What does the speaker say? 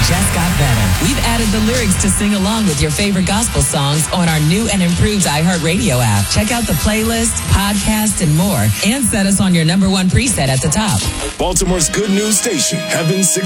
just got better. We've added the lyrics to sing along with your favorite gospel songs on our new and improved iHeartRadio app. Check out the playlist, podcast, and more, and set us on your number one preset at the top. Baltimore's good news station, Heaven 6.